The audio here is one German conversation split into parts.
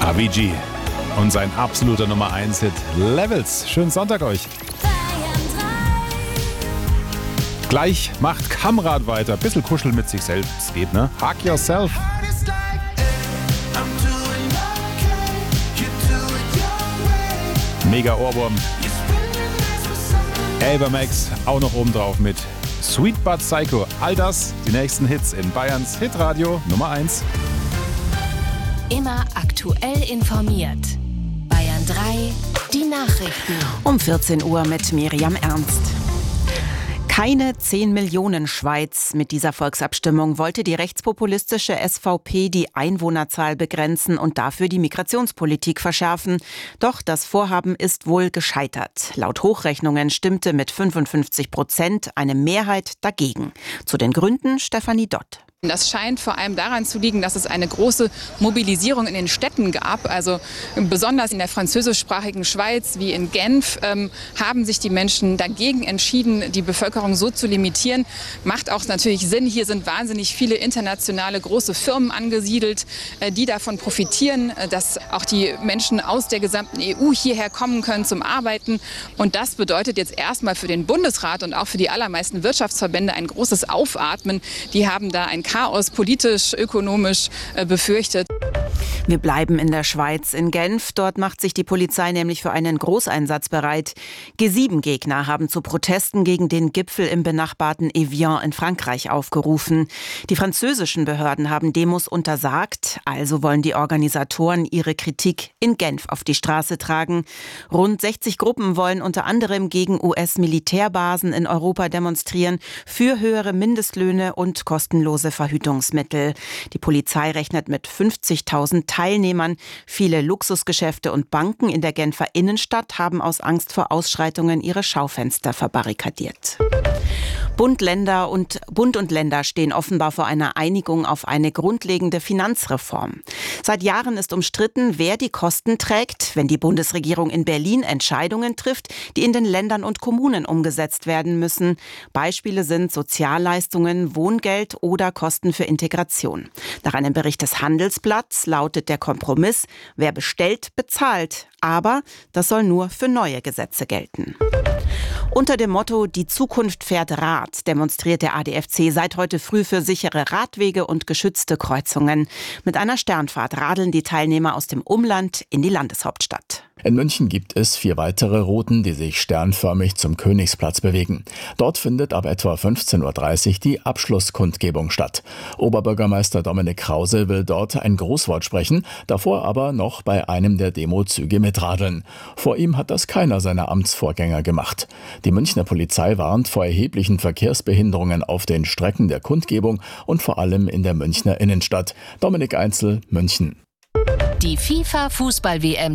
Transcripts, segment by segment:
Avicii und sein absoluter Nummer 1 Hit Levels. Schönen Sonntag euch. Gleich macht Kamrat weiter. Bisschen kuscheln mit sich selbst geht, ne? Hug yourself. Mega Ohrwurm. Ava Max auch noch oben drauf mit Sweet But Psycho. All das, die nächsten Hits in Bayerns Hitradio Nummer 1. Immer aktuell informiert. Bayern 3, die Nachrichten. Um 14 Uhr mit Miriam Ernst. Keine 10 Millionen Schweiz. Mit dieser Volksabstimmung wollte die rechtspopulistische SVP die Einwohnerzahl begrenzen und dafür die Migrationspolitik verschärfen. Doch das Vorhaben ist wohl gescheitert. Laut Hochrechnungen stimmte mit 55% eine Mehrheit dagegen. Zu den Gründen Stefanie Dott. Das scheint vor allem daran zu liegen, dass es eine große Mobilisierung in den Städten gab. Also besonders in der französischsprachigen Schweiz wie in Genf haben sich die Menschen dagegen entschieden, die Bevölkerung so zu limitieren. Macht auch natürlich Sinn. Hier sind wahnsinnig viele internationale große Firmen angesiedelt, die davon profitieren, dass auch die Menschen aus der gesamten EU hierher kommen können zum Arbeiten. Und das bedeutet jetzt erstmal für den Bundesrat und auch für die allermeisten Wirtschaftsverbände ein großes Aufatmen. Die haben da ein Chaos politisch, ökonomisch befürchtet. Wir bleiben in der Schweiz, in Genf. Dort macht sich die Polizei nämlich für einen Großeinsatz bereit. G7-Gegner haben zu Protesten gegen den Gipfel im benachbarten Evian in Frankreich aufgerufen. Die französischen Behörden haben Demos untersagt, also wollen die Organisatoren ihre Kritik in Genf auf die Straße tragen. Rund 60 Gruppen wollen unter anderem gegen US-Militärbasen in Europa demonstrieren, für höhere Mindestlöhne und kostenlose Verhütungsmittel. Die Polizei rechnet mit 50.000 Teilnehmern. Viele Luxusgeschäfte und Banken in der Genfer Innenstadt haben aus Angst vor Ausschreitungen ihre Schaufenster verbarrikadiert. Bund und Länder stehen offenbar vor einer Einigung auf eine grundlegende Finanzreform. Seit Jahren ist umstritten, wer die Kosten trägt, wenn die Bundesregierung in Berlin Entscheidungen trifft, die in den Ländern und Kommunen umgesetzt werden müssen. Beispiele sind Sozialleistungen, Wohngeld oder Kosten für Integration. Nach einem Bericht des Handelsblatts lautet der Kompromiss, wer bestellt, bezahlt. Aber das soll nur für neue Gesetze gelten. Unter dem Motto »Die Zukunft fährt Rad« demonstriert der ADFC seit heute früh für sichere Radwege und geschützte Kreuzungen. Mit einer Sternfahrt radeln die Teilnehmer aus dem Umland in die Landeshauptstadt. In München gibt es 4 weitere Routen, die sich sternförmig zum Königsplatz bewegen. Dort findet ab etwa 15.30 Uhr die Abschlusskundgebung statt. Oberbürgermeister Dominik Krause will dort ein Grußwort sprechen, davor aber noch bei einem der Demozüge mitradeln. Vor ihm hat das keiner seiner Amtsvorgänger gemacht. Die Münchner Polizei warnt vor erheblichen Verkehrsbehinderungen auf den Strecken der Kundgebung und vor allem in der Münchner Innenstadt. Dominik Einzel, München. Die FIFA-Fußball-WM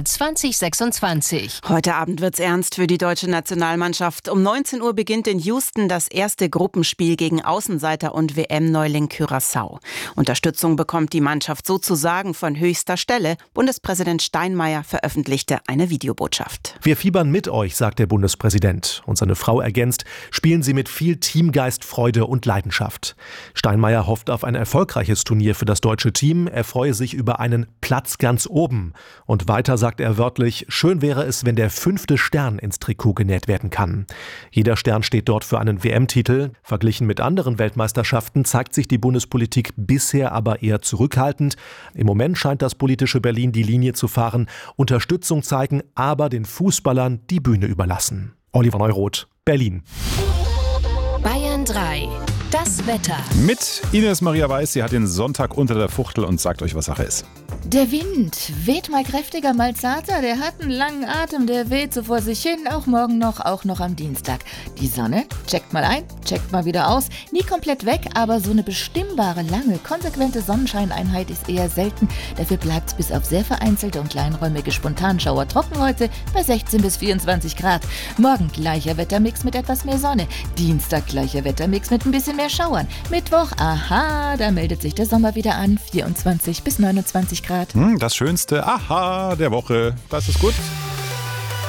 2026. Heute Abend wird's ernst für die deutsche Nationalmannschaft. Um 19 Uhr beginnt in Houston das erste Gruppenspiel gegen Außenseiter und WM-Neuling Curaçao. Unterstützung bekommt die Mannschaft sozusagen von höchster Stelle. Bundespräsident Steinmeier veröffentlichte eine Videobotschaft. Wir fiebern mit euch, sagt der Bundespräsident. Und seine Frau ergänzt, spielen Sie mit viel Teamgeist, Freude und Leidenschaft. Steinmeier hofft auf ein erfolgreiches Turnier für das deutsche Team. Er freue sich über einen Platz ganz oben. Und weiter sagt er wörtlich, schön wäre es, wenn der 5. Stern ins Trikot genäht werden kann. Jeder Stern steht dort für einen WM-Titel. Verglichen mit anderen Weltmeisterschaften zeigt sich die Bundespolitik bisher aber eher zurückhaltend. Im Moment scheint das politische Berlin die Linie zu fahren, Unterstützung zeigen, aber den Fußballern die Bühne überlassen. Oliver Neuroth, Berlin. Bayern 3. Das Wetter. Mit Ines Maria Weiß, sie hat den Sonntag unter der Fuchtel und sagt euch, was Sache ist. Der Wind weht mal kräftiger, mal zarter, der hat einen langen Atem, der weht so vor sich hin, auch morgen noch, auch noch am Dienstag. Die Sonne checkt mal ein, checkt mal wieder aus, nie komplett weg, aber so eine bestimmbare, lange, konsequente Sonnenscheineinheit ist eher selten. Dafür bleibt es bis auf sehr vereinzelte und kleinräumige Spontanschauer trocken heute bei 16 bis 24 Grad. Morgen gleicher Wettermix mit etwas mehr Sonne, Dienstag gleicher Wettermix mit ein bisschen mehr Schauern. Mittwoch, aha, da meldet sich der Sommer wieder an, 24 bis 29 Grad. Das schönste Aha der Woche, das ist gut.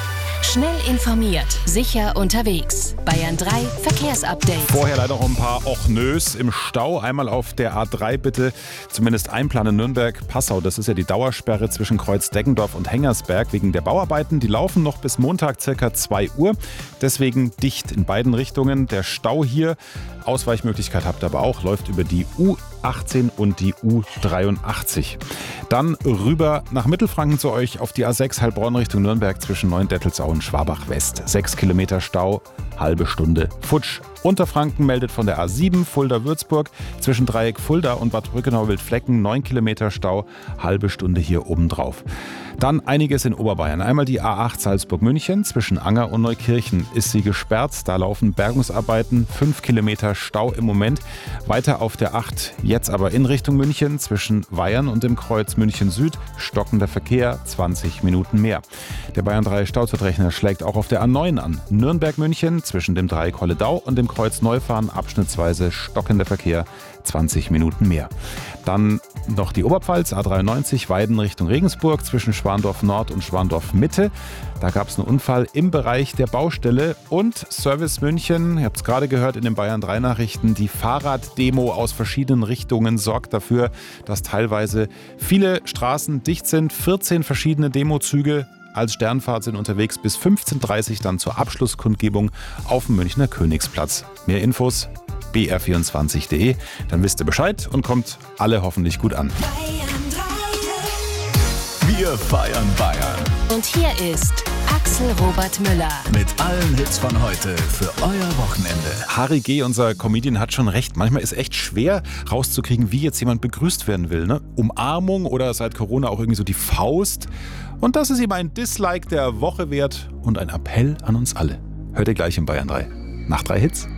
Schnell informiert, sicher unterwegs. Bayern 3 Verkehrsupdate. Vorher leider noch ein paar Ochnös im Stau. Einmal auf der A3 bitte zumindest einplanen Nürnberg-Passau. Das ist ja die Dauersperre zwischen Kreuz-Deggendorf und Hengersberg wegen der Bauarbeiten. Die laufen noch bis Montag ca. 2 Uhr. Deswegen dicht in beiden Richtungen. Der Stau hier, Ausweichmöglichkeit habt ihr aber auch, läuft über die U18 und die U83. Dann rüber nach Mittelfranken zu euch auf die A6 Heilbronn Richtung Nürnberg zwischen Neuendettelsau und Schwabach West. 6 Kilometer Stau, halbe Stunde futsch. Unterfranken meldet von der A7 Fulda-Würzburg zwischen Dreieck Fulda und Bad Brückenau-Wildflecken 9 Kilometer Stau, halbe Stunde hier obendrauf. Dann einiges in Oberbayern. Einmal die A8 Salzburg-München zwischen Anger und Neukirchen ist sie gesperrt. Da laufen Bergungsarbeiten, 5 Kilometer Stau im Moment. Weiter auf der 8, jetzt aber in Richtung München zwischen Weyern und dem Kreuz München Süd. Stockender Verkehr, 20 Minuten mehr. Der Bayern 3 Stauzetrechner schlägt auch auf der A9 an. Nürnberg-München zwischen dem Dreieck Holledau und dem Kreuz Neufahren abschnittsweise stockender Verkehr, 20 Minuten mehr. Dann noch die Oberpfalz, A93 Weiden Richtung Regensburg zwischen Schwandorf Nord und Schwandorf Mitte. Da gab es einen Unfall im Bereich der Baustelle. Und Service München, ihr habt es gerade gehört in den Bayern 3 Nachrichten, die Fahrraddemo aus verschiedenen Richtungen sorgt dafür, dass teilweise viele Straßen dicht sind. 14 verschiedene Demozüge als Sternfahrt sind unterwegs bis 15:30 Uhr dann zur Abschlusskundgebung auf dem Münchner Königsplatz. Mehr Infos br24.de, dann wisst ihr Bescheid und kommt alle hoffentlich gut an. Wir feiern Bayern. Und hier ist Axel Robert Müller. Mit allen Hits von heute für euer Wochenende. Harry G., unser Comedian, hat schon recht. Manchmal ist echt schwer rauszukriegen, wie jetzt jemand begrüßt werden will. Ne? Umarmung oder seit Corona auch irgendwie so die Faust. Und das ist ihm ein Dislike der Woche wert und ein Appell an uns alle. Hört ihr gleich in Bayern 3. Nach 3 Hits.